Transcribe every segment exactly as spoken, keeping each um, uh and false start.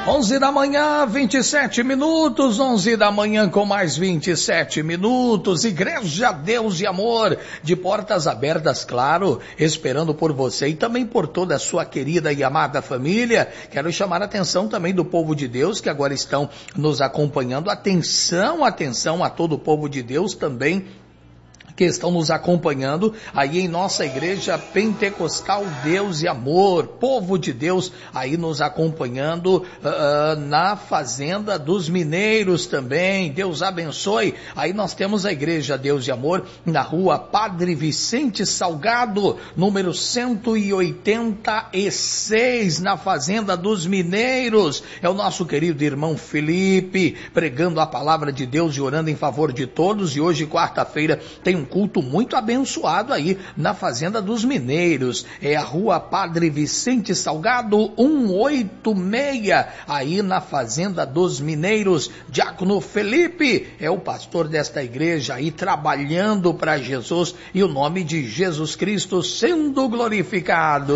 onze da manhã, vinte e sete minutos, onze da manhã com mais vinte e sete minutos, Igreja Deus e Amor, de portas abertas, claro, esperando por você e também por toda a sua querida e amada família. Quero chamar a atenção também do povo de Deus que agora estão nos acompanhando. Atenção, atenção a todo o povo de Deus também que estão nos acompanhando aí em nossa igreja pentecostal Deus e Amor, povo de Deus aí nos acompanhando uh, na Fazenda dos Mineiros também. Deus abençoe. Aí nós temos a igreja Deus e Amor na rua Padre Vicente Salgado, número cento e oitenta e seis, na Fazenda dos Mineiros. É o nosso querido irmão Felipe pregando a palavra de Deus e orando em favor de todos. E hoje, quarta-feira, tem um culto muito abençoado aí na Fazenda dos Mineiros. É a rua Padre Vicente Salgado cento e oitenta e seis, aí na Fazenda dos Mineiros. Diácono Felipe é o pastor desta igreja aí, trabalhando para Jesus e o nome de Jesus Cristo sendo glorificado.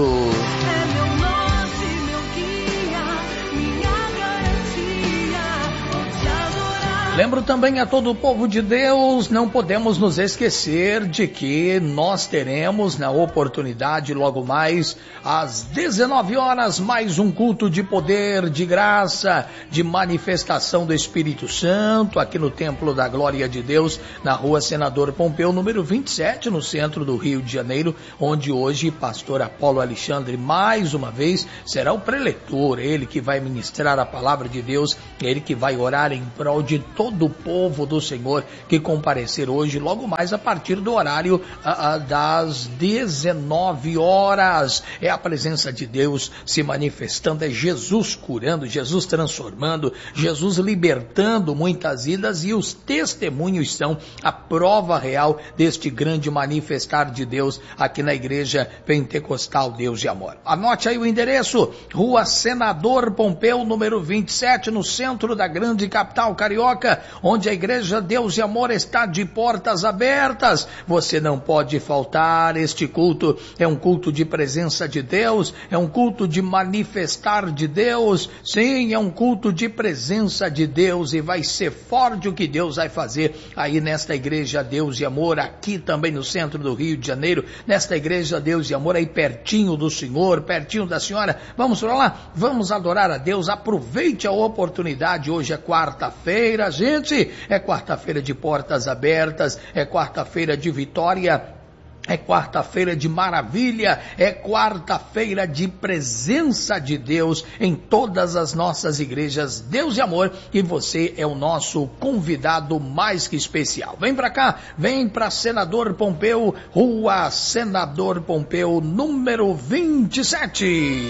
É meu norte, meu guia, minha garantia, vou te adorar. Lembro também a todo o povo de Deus, não podemos nos esquecer de que nós teremos na oportunidade logo mais às dezenove horas mais um culto de poder, de graça, de manifestação do Espírito Santo aqui no Templo da Glória de Deus, na rua Senador Pompeu, número vinte e sete, no centro do Rio de Janeiro, onde hoje pastor Apolo Alexandre mais uma vez será o preletor, ele que vai ministrar a palavra de Deus, ele que vai orar em prol de todo o povo do Senhor que comparecer hoje, logo mais a partir do horário a, a, das dezenove horas. É a presença de Deus se manifestando, é Jesus curando, Jesus transformando, Jesus libertando muitas vidas, e os testemunhos são a prova real deste grande manifestar de Deus aqui na Igreja Pentecostal Deus e Amor. Anote aí o endereço: Rua Senador Pompeu, número vinte e sete, no centro da grande capital carioca, onde a Igreja Deus e Amor está de portas abertas. Você não pode faltar. Este culto é um culto de presença de Deus, é um culto de manifestar de Deus, sim, é um culto de presença de Deus, e vai ser forte o que Deus vai fazer aí nesta Igreja Deus e Amor, aqui também no centro do Rio de Janeiro, nesta Igreja Deus e Amor, aí pertinho do Senhor, pertinho da senhora. Vamos para lá, vamos adorar a Deus. Aproveite a oportunidade. Hoje é quarta-feira, gente, é quarta-feira de portas abertas, é quarta-feira de vitória, é quarta-feira de maravilha, é quarta-feira de presença de Deus em todas as nossas igrejas Deus e Amor, e você é o nosso convidado mais que especial. Vem pra cá, vem pra Senador Pompeu, rua Senador Pompeu, número vinte e sete.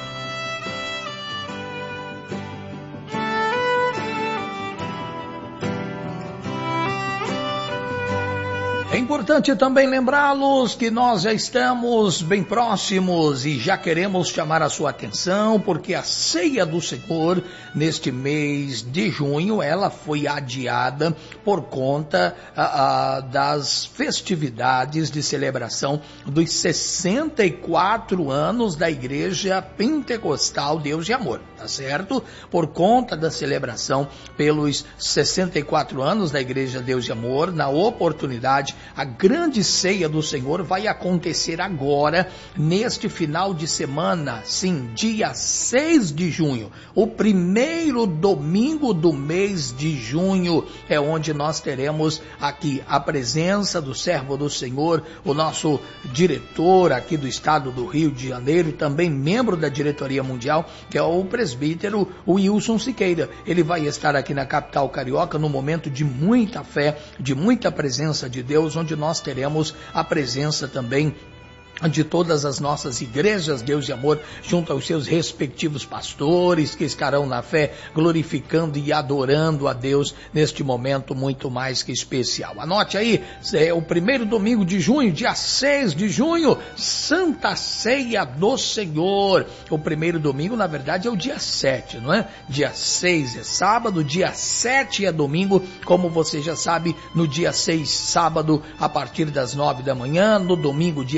É importante também lembrá-los que nós já estamos bem próximos e já queremos chamar a sua atenção, porque a ceia do Senhor neste mês de junho, ela foi adiada por conta a, a, das festividades de celebração dos sessenta e quatro anos da Igreja Pentecostal Deus e Amor, tá certo? Por conta da celebração pelos sessenta e quatro anos da Igreja Deus e Amor, na oportunidade, a grande ceia do Senhor vai acontecer agora, neste final de semana, sim, dia seis de junho, o primeiro domingo do mês de junho, é onde nós teremos aqui a presença do servo do Senhor, o nosso diretor aqui do estado do Rio de Janeiro, também membro da diretoria mundial, que é o presbítero Wilson Siqueira. Ele vai estar aqui na capital carioca num momento de muita fé, de muita presença de Deus, onde nós teremos a presença também de todas as nossas igrejas Deus e Amor, junto aos seus respectivos pastores, que estarão na fé, glorificando e adorando a Deus neste momento muito mais que especial. Anote aí, é o primeiro domingo de junho, dia seis de junho, Santa Ceia do Senhor. O primeiro domingo, na verdade, é o dia sete, não é? Dia seis é sábado, dia sete é domingo, como você já sabe, no dia seis, sábado, a partir das nove da manhã, no domingo, dia sete,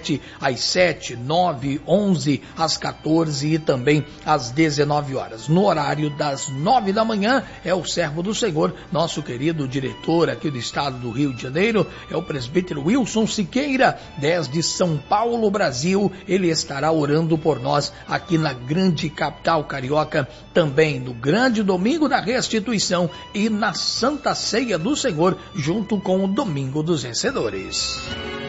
sete, às sete, nove, onze, às quatorze e também às dezenove horas. No horário das nove da manhã é o servo do Senhor, nosso querido diretor aqui do estado do Rio de Janeiro, é o presbítero Wilson Siqueira, desde São Paulo, Brasil. Ele estará orando por nós aqui na grande capital carioca, também no grande domingo da restituição e na Santa Ceia do Senhor, junto com o Domingo dos Vencedores.